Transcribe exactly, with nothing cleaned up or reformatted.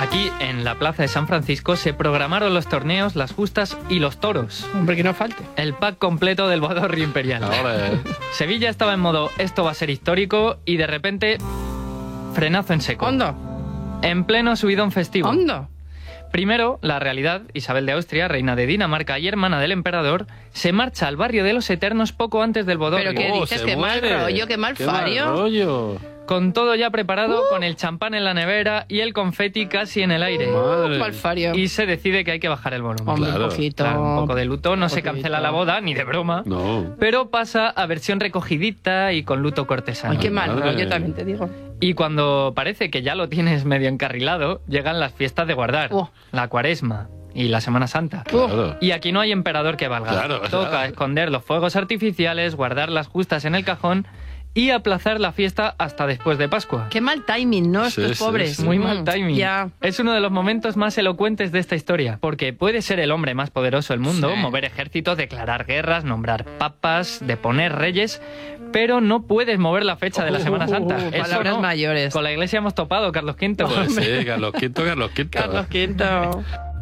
Aquí, en la plaza de San Francisco, se programaron los torneos, las justas y los toros. Hombre, que no falte. El pack completo del Bodorrio Imperial. Ahora, ¿eh? Sevilla estaba en modo, esto va a ser histórico, y de repente, frenazo en seco. ¿Hondo? En pleno subidón festivo. ¿Hondo? Primero, la realidad, Isabel de Austria, reina de Dinamarca y hermana del emperador, se marcha al barrio de los Eternos poco antes del Bodorrio. ¿Pero qué Oh, dices? se Qué mal muere. rollo, qué mal Qué mal fario. rollo. Con todo ya preparado, con el champán en la nevera y el confeti casi en el aire. Madre. Mal fario. Y se decide que hay que bajar el volumen. Hombre, Claro. un poquito. Claro, un poco de luto, no se poquito. cancela la boda, ni de broma. No. Pero pasa a versión recogidita y con luto cortesano. Ay, qué mal Madre. rollo, también te digo. Y cuando parece que ya lo tienes medio encarrilado, llegan las fiestas de guardar, Oh. la Cuaresma y la Semana Santa. Claro. Y aquí no hay emperador que valga. Claro, Toca claro. esconder los fuegos artificiales, guardar las justas en el cajón y aplazar la fiesta hasta después de Pascua. Qué mal timing, ¿no? Sí, Estos sí, pobres. sí. Muy Mm, mal timing. Ya. Es uno de los momentos más elocuentes de esta historia, porque puede ser el hombre más poderoso del mundo, Sí. mover ejércitos, declarar guerras, nombrar papas, deponer reyes, pero no puedes mover la fecha de la Semana Santa. Uh, Eso palabras no. mayores. Con la iglesia hemos topado, Carlos quinto. Pues sí, Carlos Quinto, Carlos Quinto. Carlos Quinto.